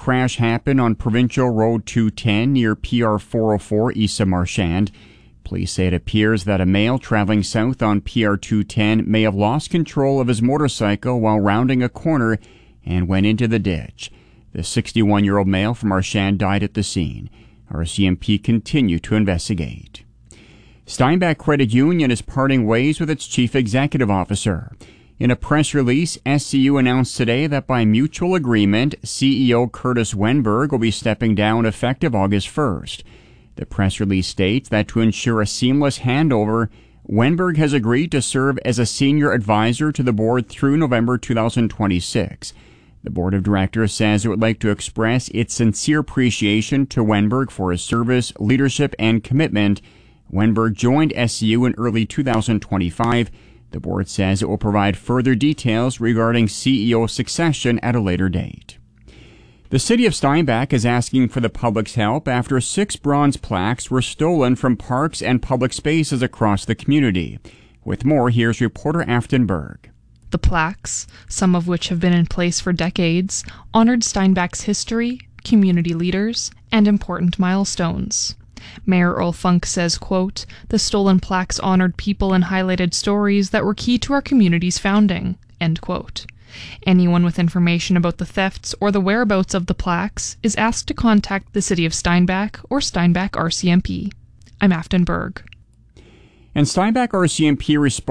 crash happened on Provincial Road 210 near PR 404 east of Marchand. Police say it appears that a male traveling south on PR 210 may have lost control of his motorcycle while rounding a corner and went into the ditch. The 61-year-old male from Marchand died at the scene. RCMP continue to investigate. Steinbach Credit Union is parting ways with its chief executive officer. In a press release, SCU announced today that by mutual agreement, CEO Curtis Wenberg will be stepping down effective August 1st. The press release states that to ensure a seamless handover, Wenberg has agreed to serve as a senior advisor to the board through November 2026. The board of directors says it would like to express its sincere appreciation to Wenberg for his service, leadership, and commitment. Wenberg joined SCU in early 2025. The board says it will provide further details regarding CEO succession at a later date. The city of Steinbach is asking for the public's help after 6 bronze plaques were stolen from parks and public spaces across the community. With more, here's reporter Afton Berg. The plaques, some of which have been in place for decades, honored Steinbach's history, community leaders, and important milestones. Mayor Earl Funk says, quote, "The stolen plaques honored people and highlighted stories that were key to our community's founding," end quote. Anyone with information about the thefts or the whereabouts of the plaques is asked to contact the City of Steinbach or Steinbach RCMP. I'm Afton Berg. And Steinbach RCMP responds